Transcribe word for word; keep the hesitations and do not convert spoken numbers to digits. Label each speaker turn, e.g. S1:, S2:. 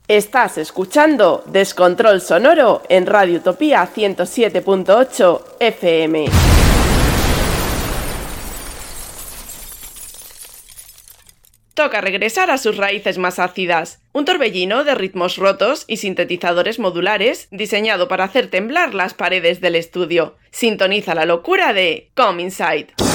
S1: Estás escuchando Descontrol Sonoro en Radio Utopía ciento siete punto ocho F M. Toca regresar a sus raíces más ácidas. Un torbellino de ritmos rotos y sintetizadores modulares diseñado para hacer temblar las paredes del estudio. Sintoniza la locura de Come Inside.